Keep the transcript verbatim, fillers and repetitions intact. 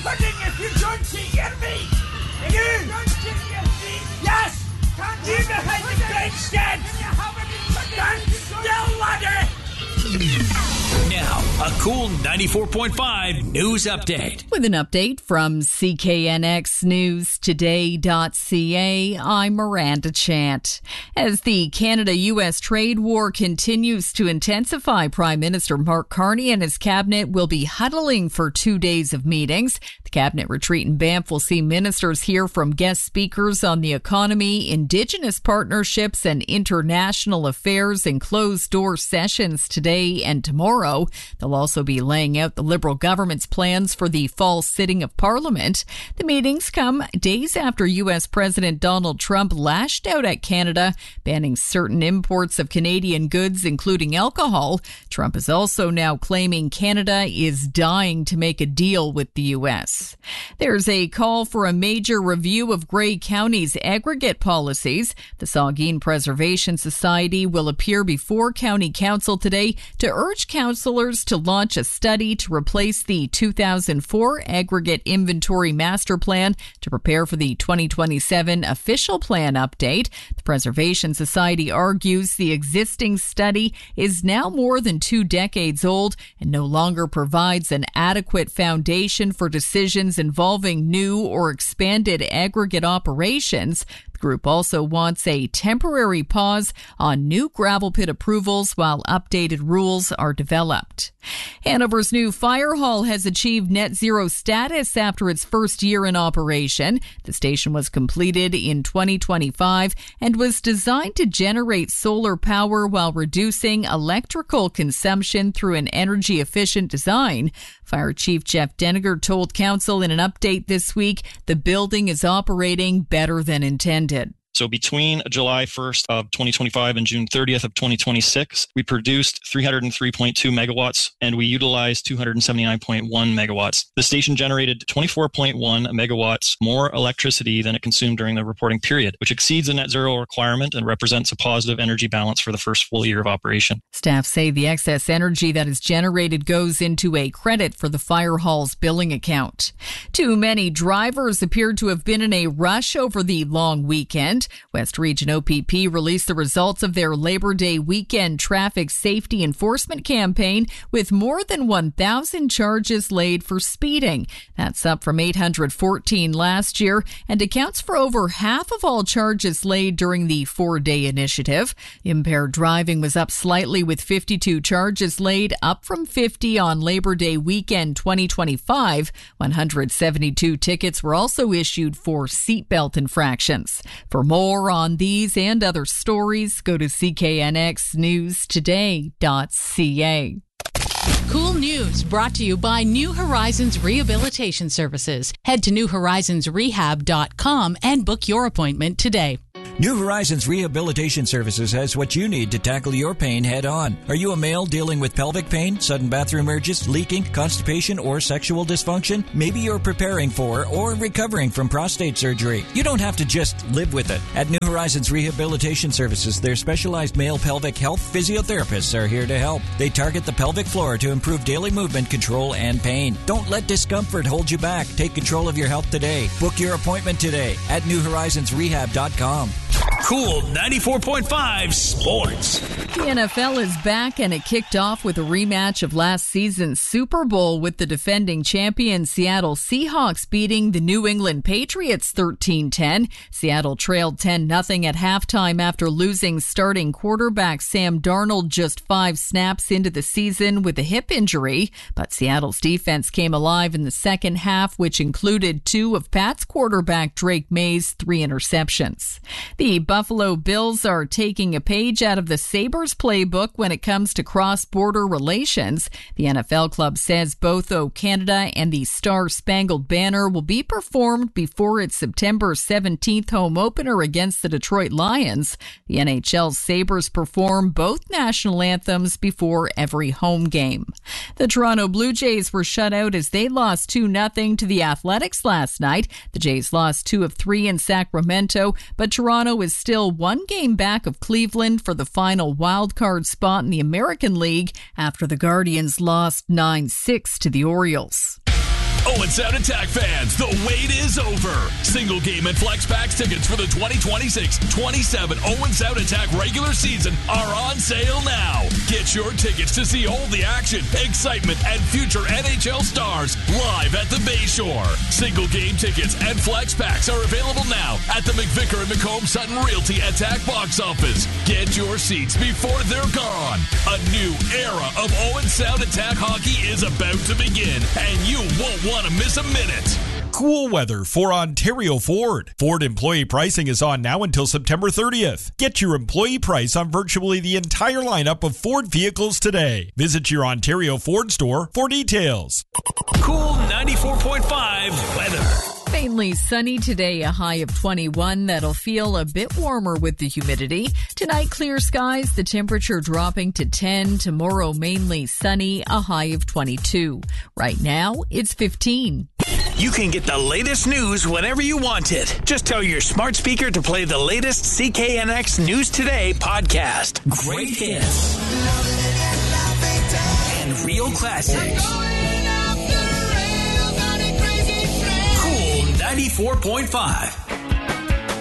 pudding if you don't hear me. If you don't hear me. Yes. You behind the grandstand. Stand still, laddie. Now, a cool ninety-four point five news update. With an update from C K N X News Today dot C A, I'm Miranda Chant. As the Canada-U S trade war continues to intensify, Prime Minister Mark Carney and his cabinet will be huddling for two days of meetings. The cabinet retreat in Banff will see ministers hear from guest speakers on the economy, Indigenous partnerships, and international affairs in closed-door sessions today and tomorrow. They'll also be laying out the Liberal government's plans for the fall sitting of Parliament. The meetings come days after U S President Donald Trump lashed out at Canada, banning certain imports of Canadian goods, including alcohol. Trump is also now claiming Canada is dying to make a deal with the U S. There's a call for a major review of Grey County's aggregate policies. The Saugeen Preservation Society will appear before County Council today to urge councillors to launch a study to replace the two thousand four Aggregate Inventory Master Plan to prepare for the twenty twenty-seven Official Plan update. The Preservation Society argues the existing study is now more than two decades old and no longer provides an adequate foundation for decisions involving new or expanded aggregate operations. The group also wants a temporary pause on new gravel pit approvals while updated rules are developed. Hanover's new fire hall has achieved net zero status after its first year in operation. The station was completed in twenty twenty-five and was designed to generate solar power while reducing electrical consumption through an energy-efficient design. Fire Chief Jeff Deniger told Council in an update this week the building is operating better than intended. So between July first of twenty twenty-five and June thirtieth of twenty twenty-six, we produced three hundred three point two megawatts and we utilized two hundred seventy-nine point one megawatts. The station generated twenty-four point one megawatts more electricity than it consumed during the reporting period, which exceeds the net zero requirement and represents a positive energy balance for the first full year of operation. Staff say the excess energy that is generated goes into a credit for the fire hall's billing account. Too many drivers appeared to have been in a rush over the long weekend. West Region O P P released the results of their Labor Day weekend traffic safety enforcement campaign with more than one thousand charges laid for speeding. That's up from eight hundred fourteen last year and accounts for over half of all charges laid during the four-day initiative. Impaired driving was up slightly with fifty-two charges laid, up from fifty on Labor Day weekend twenty twenty-five. one hundred seventy-two tickets were also issued for seatbelt infractions. For more More on these and other stories, go to C K N X News Today dot C A. Cool news brought to you by New Horizons Rehabilitation Services. Head to new horizons rehab dot com and book your appointment today. New Horizons Rehabilitation Services has what you need to tackle your pain head on. Are you a male dealing with pelvic pain, sudden bathroom urges, leaking, constipation, or sexual dysfunction? Maybe you're preparing for or recovering from prostate surgery. You don't have to just live with it. At New Horizons Rehabilitation Services, their specialized male pelvic health physiotherapists are here to help. They target the pelvic floor to improve daily movement control and pain. Don't let discomfort hold you back. Take control of your health today. Book your appointment today at new horizons rehab dot com. Cool ninety-four point five Sports. The N F L is back and it kicked off with a rematch of last season's Super Bowl with the defending champion Seattle Seahawks beating the New England Patriots thirteen ten. Seattle trailed ten nothing at halftime after losing starting quarterback Sam Darnold just five snaps into the season with a hip injury. But Seattle's defense came alive in the second half, which included two of Pat's quarterback Drake May's three interceptions. The Buffalo Bills are taking a page out of the Sabres playbook when it comes to cross-border relations. The N F L club says both O Canada and the Star-Spangled Banner will be performed before its September seventeenth home opener against the Detroit Lions. The N H L's Sabres perform both national anthems before every home game. The Toronto Blue Jays were shut out as they lost two nothing to the Athletics last night. The Jays lost two of three in Sacramento, but Toronto is still one game back of Cleveland for the final wildcard spot in the American League after the Guardians lost nine six to the Orioles. Owen Sound Attack fans, the wait is over. Single game and flex packs tickets for the twenty twenty-six twenty-seven Owen Sound Attack regular season are on sale now. Get your tickets to see all the action, excitement, and future N H L stars live at the Bayshore. Single game tickets and flex packs are available now at the McVicker and McComb Sutton Realty Attack box office. Get your seats before they're gone. A new era of Owen Sound Attack hockey is about to begin, and you won't want to miss a minute. Cool weather for Ontario Ford. Ford employee pricing is on now until September thirtieth. Get your employee price on virtually the entire lineup of Ford vehicles today. Visit your Ontario Ford store for details. Cool ninety-four point five weather. Mainly sunny today, a high of twenty-one. That'll feel a bit warmer with the humidity. Tonight, clear skies, the temperature dropping to ten. Tomorrow, mainly sunny, a high of twenty-two. Right now, it's fifteen. You can get the latest news whenever you want it. Just tell your smart speaker to play the latest C K N X News Today podcast. Great hits and real classics. Cool ninety-four point five.